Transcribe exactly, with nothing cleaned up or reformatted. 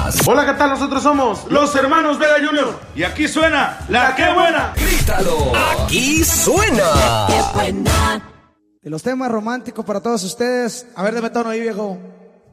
más. Hola, ¿qué tal? Nosotros somos los hermanos Vega Junior y aquí suena La Qué Buena. Grítalo, aquí suena. De los temas románticos para todos ustedes. A ver, deme tono ahí, viejo.